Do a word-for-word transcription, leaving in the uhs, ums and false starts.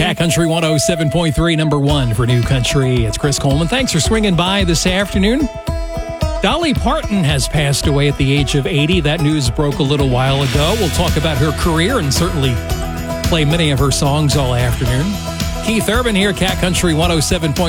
Cat Country one oh seven point three, number one for New Country. It's Chris Coleman. Thanks for swinging by this afternoon. Dolly Parton has passed away at the age of eighty. That news broke a little while ago. We'll talk about her career and certainly play many of her songs all afternoon. Keith Urban here, Cat Country one oh seven point three.